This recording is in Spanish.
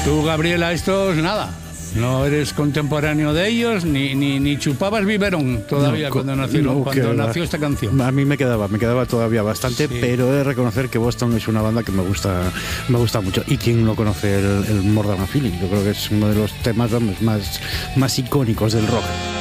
Tú, Gabriela, estos nada. No eres contemporáneo de ellos, ni chupabas biberón todavía cuando nació esta canción. A mí me quedaba todavía bastante, sí. Pero he de reconocer que Boston es una banda que me gusta mucho. Y quien no conoce el More Than a Feeling, yo creo que es uno de los temas más icónicos del rock.